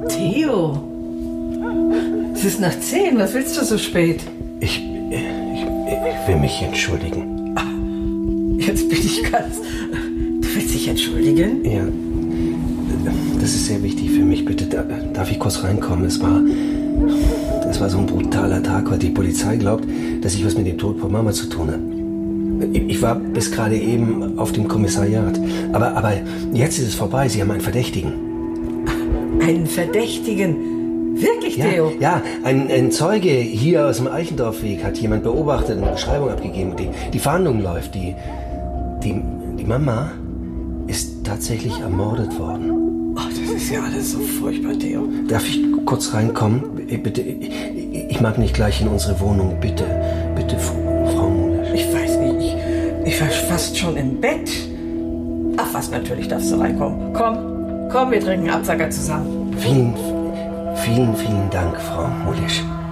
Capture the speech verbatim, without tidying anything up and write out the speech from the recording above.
Theo, es ist nach zehn, was willst du so spät? Ich, ich, ich will mich entschuldigen. Ach, jetzt bin ich ganz... Du willst dich entschuldigen? Ja, das ist sehr wichtig für mich. Bitte, darf ich kurz reinkommen? Es war, es war so ein brutaler Tag heute. Die Polizei glaubt, dass ich was mit dem Tod von Mama zu tun habe. Ich war bis gerade eben auf dem Kommissariat. Aber, aber jetzt ist es vorbei. Sie haben einen Verdächtigen. Einen Verdächtigen? Wirklich, Ja, Theo? ja, ein, ein Zeuge hier aus dem Eichendorfweg hat jemand beobachtet und eine Beschreibung abgegeben. Die, die Fahndung läuft. Die, die, die Mama ist tatsächlich ermordet worden. Oh, das ist ja alles so furchtbar, Theo. Darf ich kurz reinkommen? Bitte, ich, ich mag nicht gleich in unsere Wohnung. Bitte, bitte, Frau Mulisch. Ich weiß nicht, ich, ich war fast schon im Bett. Ach was, natürlich darfst du reinkommen. Komm, komm, wir trinken Absacker zusammen. Vielen, vielen, vielen Dank, Frau Mulisch.